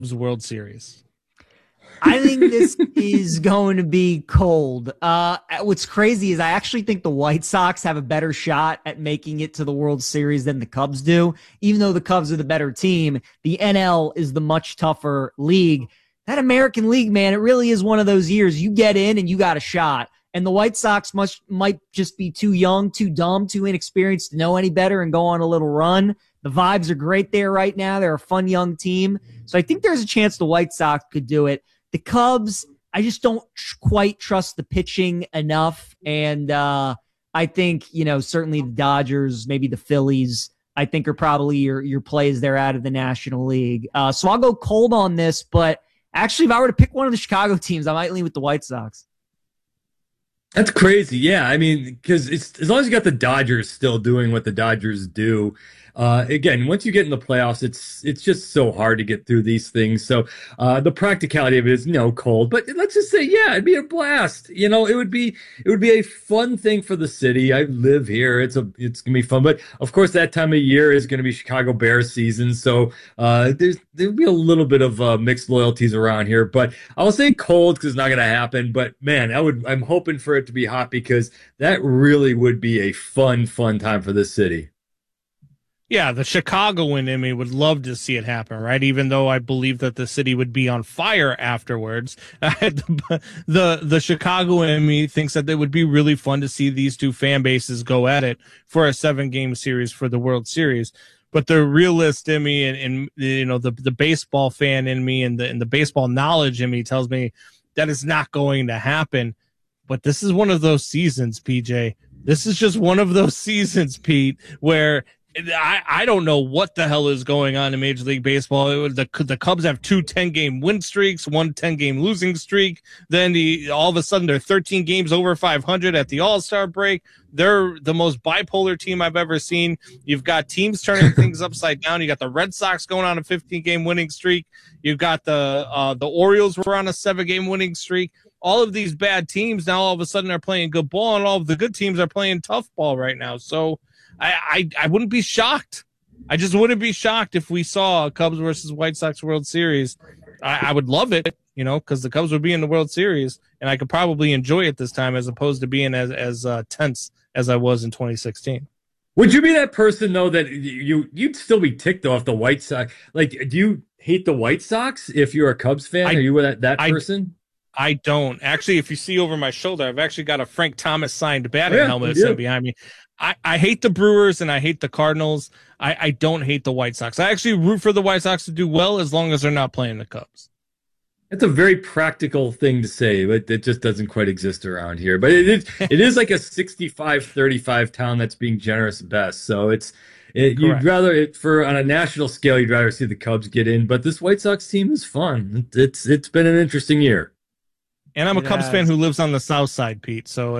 World Series? I think this is going to be cold. What's crazy is I actually think the White Sox have a better shot at making it to the World Series than the Cubs do. Even though the Cubs are the better team, the NL is the much tougher league. That American League, man, it really is one of those years. You get in and you got a shot. And the White Sox might just be too young, too dumb, too inexperienced to know any better and go on a little run. The vibes are great there right now. They're a fun young team. So I think there's a chance the White Sox could do it. The Cubs, I just don't quite trust the pitching enough. And I think, certainly the Dodgers, maybe the Phillies, I think are probably your plays there out of the National League. So I'll go cold on this, but actually if I were to pick one of the Chicago teams, I might lean with the White Sox. That's crazy. Yeah. I mean, because as long as you got the Dodgers still doing what the Dodgers do, again, once you get in the playoffs, it's just so hard to get through these things. So the practicality of it is cold, but let's just say, yeah, it'd be a blast. It would be a fun thing for the city. I live here. It's gonna be fun, but of course that time of year is gonna be Chicago Bears season. So there'll be a little bit of mixed loyalties around here, but I'll say cold because it's not gonna happen. But man, I'm hoping for it to be hot because that really would be a fun time for this city. Yeah, the Chicagoan in me would love to see it happen, right? Even though I believe that the city would be on fire afterwards. The Chicagoan in me thinks that it would be really fun to see these two fan bases go at it for a 7-game series for the World Series. But the realist in me and the baseball fan in me and the baseball knowledge in me tells me that is not going to happen. But this is one of those seasons, PJ. This is just one of those seasons, Pete, where I don't know what the hell is going on in Major League Baseball. The Cubs have 2 10-game win streaks, 1 10-game losing streak. Then all of a sudden they're 13 games over 500 at the All-Star break. They're the most bipolar team I've ever seen. You've got teams turning things upside down. You got the Red Sox going on a 15-game winning streak. You've got the Orioles were on a 7-game winning streak. All of these bad teams now all of a sudden are playing good ball, and all of the good teams are playing tough ball right now. So I wouldn't be shocked. I just wouldn't be shocked if we saw a Cubs versus White Sox World Series. I would love it, because the Cubs would be in the World Series, and I could probably enjoy it this time as opposed to being as tense as I was in 2016. Would you be that person, though, that you'd still be ticked off the White Sox? Like, do you hate the White Sox if you're a Cubs fan? Are you that person? I don't. Actually, if you see over my shoulder, I've actually got a Frank Thomas signed batting helmet sitting behind me. I hate the Brewers and I hate the Cardinals. I don't hate the White Sox. I actually root for the White Sox to do well as long as they're not playing the Cubs. That's a very practical thing to say, but it just doesn't quite exist around here. But it is like a 65-35 town that's being generous best. So you'd rather on a national scale, you'd rather see the Cubs get in. But this White Sox team is fun. It's been an interesting year. And I'm a Cubs fan who lives on the south side, Pete. So,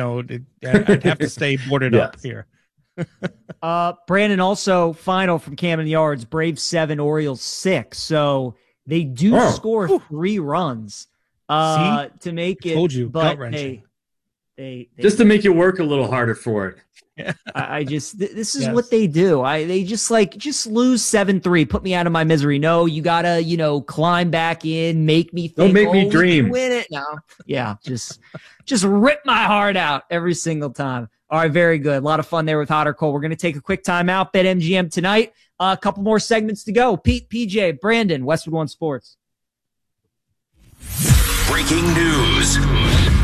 I'd have to stay boarded up here. Brandon, also final from Camden Yards, Braves 7, Orioles 6. So they do score 3 runs to make it. Told you, but they just to make you work a little harder for it. This is what they do. They just lose 7-3, put me out of my misery. No, you gotta, climb back in, make me think. Don't make me dream. Win it. No. Yeah. Just rip my heart out every single time. All right. Very good. A lot of fun there with Hot or Cold. We're going to take a quick timeout. BetMGM tonight. A couple more segments to go. Pete, PJ, Brandon, Westwood One Sports. Breaking news.